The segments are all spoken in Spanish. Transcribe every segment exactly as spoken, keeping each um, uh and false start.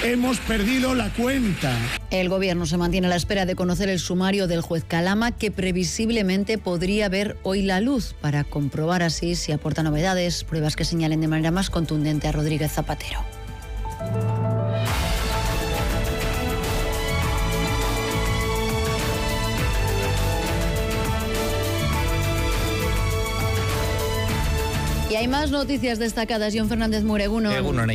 hemos perdido la cuenta. El Gobierno se mantiene a la espera de conocer el sumario del juez Calama, que previsiblemente podría ver hoy la luz, para comprobar así si aporta novedades, pruebas que señalen de manera más contundente a Rodríguez Zapatero. Y hay más noticias destacadas. John Fernández Mureguno.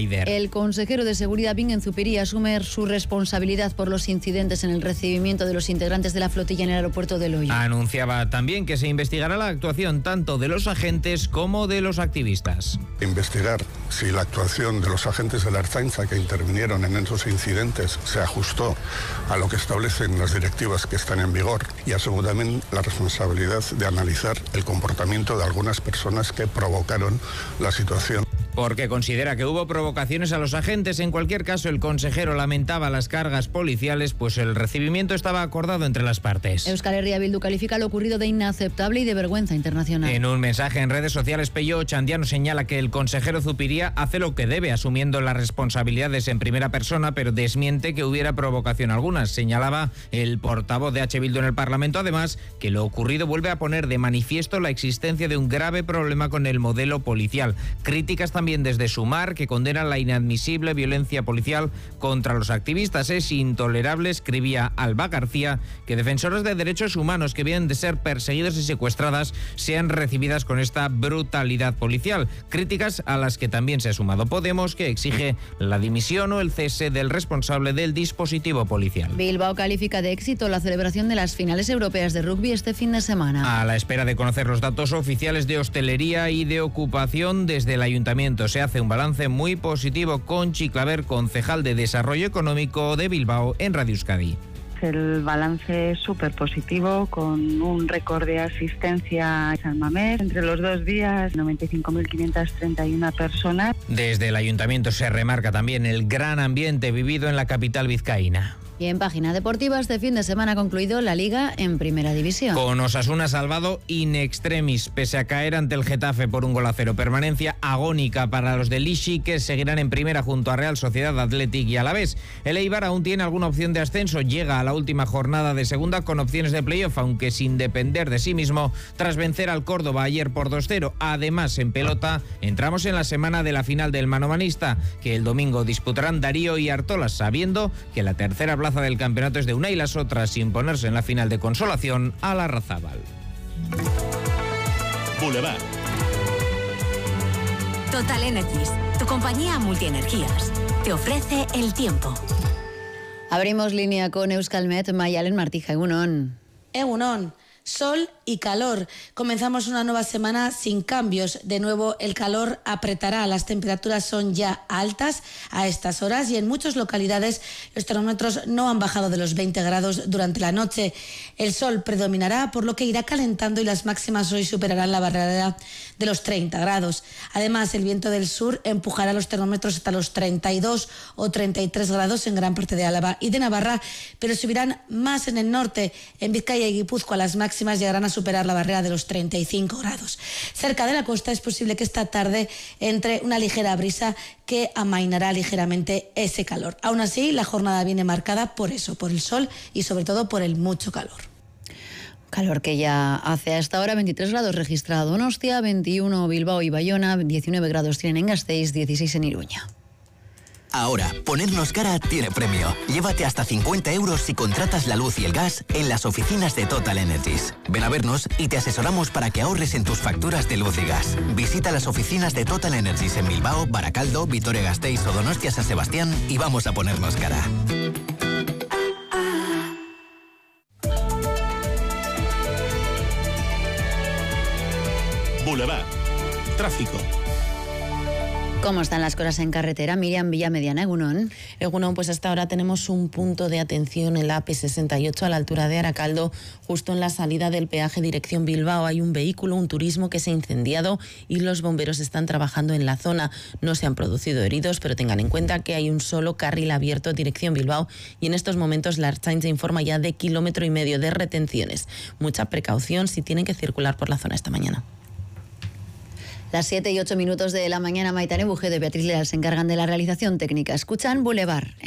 El consejero de Seguridad Bingen Zupiria asume su responsabilidad por los incidentes en el recibimiento de los integrantes de la flotilla en el aeropuerto de Loiu. Anunciaba también que se investigará la actuación tanto de los agentes como de los activistas. Investigar si la actuación de los agentes de la Ertzaintza que intervinieron en esos incidentes se ajustó a lo que establecen las directivas que están en vigor, y asumo también la responsabilidad de analizar el comportamiento de algunas personas que provocaron la situación. Porque considera que hubo provocaciones a los agentes. En cualquier caso, el consejero lamentaba las cargas policiales, pues el recibimiento estaba acordado entre las partes. Euskal Herria Bildu califica lo ocurrido de inaceptable y de vergüenza internacional. En un mensaje en redes sociales, Peyo Ochandiano señala que el consejero Zupiria hace lo que debe, asumiendo las responsabilidades en primera persona, pero desmiente que hubiera provocación alguna. Señalaba el portavoz de H. Bildu en el Parlamento, además, que lo ocurrido vuelve a poner de manifiesto la existencia de un grave problema con el modelo policial. Críticas también desde Sumar, que condenan la inadmisible violencia policial contra los activistas. Es intolerable, escribía Alba García, que defensoras de derechos humanos que vienen de ser perseguidas y secuestradas sean recibidas con esta brutalidad policial. Críticas a las que también se ha sumado Podemos, que exige la dimisión o el cese del responsable del dispositivo policial. Bilbao califica de éxito la celebración de las finales europeas de rugby este fin de semana. A la espera de conocer los datos oficiales de hostelería y de ocupación, desde el Ayuntamiento se hace un balance muy positivo. Conchi Claver, concejal de Desarrollo Económico de Bilbao, en Radio Euskadi. El balance es súper positivo, con un récord de asistencia a San Mamés. Entre los dos días, noventa y cinco mil quinientas treinta y una personas. Desde el Ayuntamiento se remarca también el gran ambiente vivido en la capital vizcaína. Y en página deportiva, este fin de semana ha concluido la Liga en Primera División. Con Osasuna salvado in extremis, pese a caer ante el Getafe por un gol a cero. Permanencia agónica para los de Lishi, que seguirán en primera junto a Real Sociedad, Athletic y Alavés. El Eibar aún tiene alguna opción de ascenso, llega a la última jornada de segunda con opciones de playoff, aunque sin depender de sí mismo, tras vencer al Córdoba ayer por dos cero. Además, en pelota, entramos en la semana de la final del manomanista, que el domingo disputarán Darío y Artolas, sabiendo que la tercera plaza del campeonato es de una y las otras, sin ponerse en la final de consolación, a la Larrazábal. Boulevard. Total Energies, tu compañía multienergías, te ofrece el tiempo. Abrimos línea con Euskalmet. Mayalen Martija, egunon. Egunon. Sol y calor. Comenzamos una nueva semana sin cambios. De nuevo el calor apretará. Las temperaturas son ya altas a estas horas y en muchas localidades los termómetros no han bajado de los veinte grados durante la noche. El sol predominará, por lo que irá calentando y las máximas hoy superarán la barrera de los treinta grados. Además, el viento del sur empujará los termómetros hasta los treinta y dos o treinta y tres grados en gran parte de Álava y de Navarra, pero subirán más en el norte. En Vizcaya y Guipúzcoa las máximas llegarán a superar la barrera de los treinta y cinco grados. Cerca de la costa es posible que esta tarde entre una ligera brisa que amainará ligeramente ese calor. Aún así, la jornada viene marcada por eso, por el sol y sobre todo por el mucho calor. Calor que ya hace a esta hora. Veintitrés grados registrado en Donostia, veintiuno Bilbao y Bayona, diecinueve grados tienen en Gasteiz, dieciséis en Iruña. Ahora, ponernos cara tiene premio. Llévate hasta cincuenta euros si contratas la luz y el gas en las oficinas de Total Energies. Ven a vernos y te asesoramos para que ahorres en tus facturas de luz y gas. Visita las oficinas de Total Energies en Bilbao, Baracaldo, Vitoria-Gasteiz o Donostia-San Sebastián y vamos a ponernos cara. Boulevard. Tráfico. ¿Cómo están las cosas en carretera? Miriam Villamediana, Egunon. Egunon, pues hasta ahora tenemos un punto de atención en la A P sesenta y ocho a la altura de Aracaldo, justo en la salida del peaje dirección Bilbao. Hay un vehículo, un turismo que se ha incendiado y los bomberos están trabajando en la zona. No se han producido heridos, pero tengan en cuenta que hay un solo carril abierto dirección Bilbao y en estos momentos la Ertzaintza informa ya de kilómetro y medio de retenciones. Mucha precaución si tienen que circular por la zona esta mañana. Las siete y ocho minutos de la mañana, Maitane Bujedo y Beatriz Leal se encargan de la realización técnica. Escuchan Boulevard.